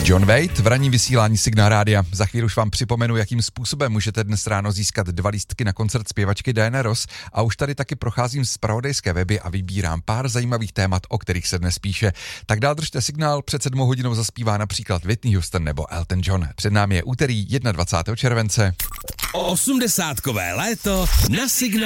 John Waite v ranním vysílání Signál Rádia. Za chvíli už vám připomenu, jakým způsobem můžete dnes ráno získat 2 lístky na koncert zpěvačky Diany Ross a už tady taky procházím zpravodajské weby a vybírám pár zajímavých témat, o kterých se dnes píše. Tak dál držte signál, před 7 hodinou zaspívá například Whitney Houston nebo Elton John. Před námi je úterý 21. července. 80kové léto na Signál.